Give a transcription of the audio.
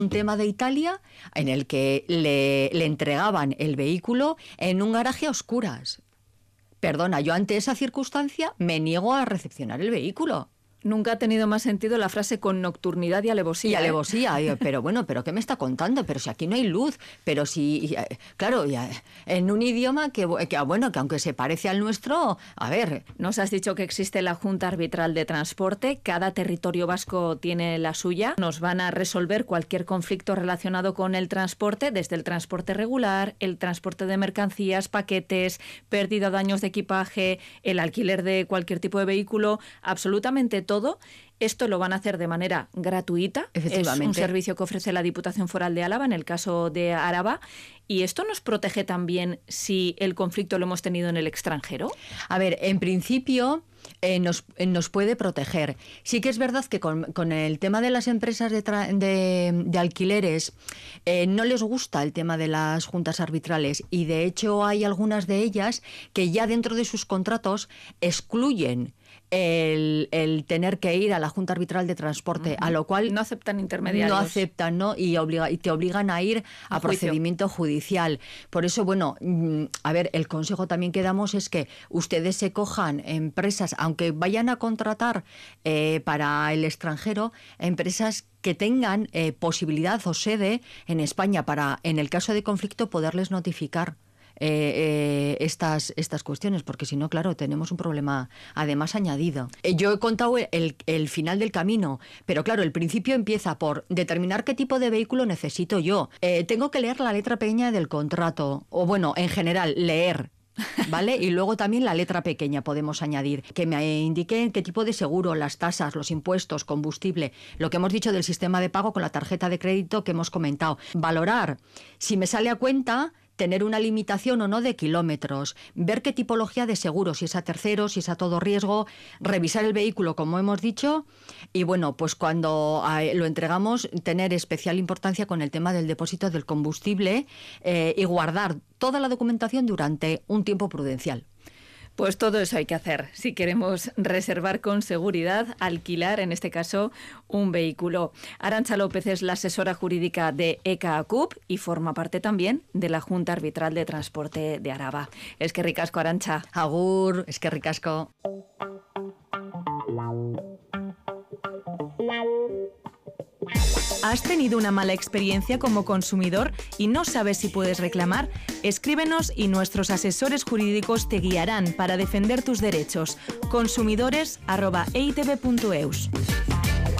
un tema de Italia en el que le entregaban el vehículo en un garaje a oscuras. Perdona, yo ante esa circunstancia me niego a recepcionar el vehículo. Nunca ha tenido más sentido la frase con nocturnidad y alevosía. Y alevosía, pero bueno, ¿pero qué me está contando? Pero si aquí no hay luz, pero si... Claro, en un idioma que aunque se parece al nuestro, a ver... Nos has dicho que existe la Junta Arbitral de Transporte, cada territorio vasco tiene la suya. Nos van a resolver cualquier conflicto relacionado con el transporte, desde el transporte regular, el transporte de mercancías, paquetes, pérdida o daños de equipaje, el alquiler de cualquier tipo de vehículo, absolutamente todo. Esto lo van a hacer de manera gratuita. Efectivamente. Es un servicio que ofrece la Diputación Foral de Álava, en el caso de Araba. ¿Y esto nos protege también si el conflicto lo hemos tenido en el extranjero? A ver, en principio... Nos puede proteger. Sí que es verdad que con el tema de las empresas de alquileres no les gusta el tema de las juntas arbitrales, y de hecho hay algunas de ellas que ya dentro de sus contratos excluyen el tener que ir a la Junta Arbitral de Transporte, a lo cual... No aceptan intermediarios. No aceptan, ¿no? Y te obligan a ir a procedimiento judicial. Por eso, bueno, a ver, el consejo también que damos es que ustedes se cojan empresas, aunque vayan a contratar para el extranjero, empresas que tengan posibilidad o sede en España para, en el caso de conflicto, poderles notificar estas cuestiones, porque si no, claro, tenemos un problema además añadido. Yo he contado el final del camino, pero claro, el principio empieza por determinar qué tipo de vehículo necesito yo. Tengo que leer la letra pequeña del contrato, o bueno, en general, leer, ¿vale? Y luego también la letra pequeña podemos añadir, que me indiquen qué tipo de seguro, las tasas, los impuestos, combustible, lo que hemos dicho del sistema de pago con la tarjeta de crédito que hemos comentado. Valorar si me sale a cuenta tener una limitación o no de kilómetros, ver qué tipología de seguro, si es a terceros, si es a todo riesgo, revisar el vehículo, como hemos dicho, y bueno, pues cuando lo entregamos, tener especial importancia con el tema del depósito del combustible y guardar toda la documentación durante un tiempo prudencial. Pues todo eso hay que hacer si queremos reservar con seguridad, alquilar, en este caso, un vehículo. Arantxa López es la asesora jurídica de ECA-ACUP y forma parte también de la Junta Arbitral de Transporte de Araba. Eskerrik asko, Arantxa. Agur, eskerrik asko. ¿Has tenido una mala experiencia como consumidor y no sabes si puedes reclamar? Escríbenos y nuestros asesores jurídicos te guiarán para defender tus derechos. consumidores@eitb.eus.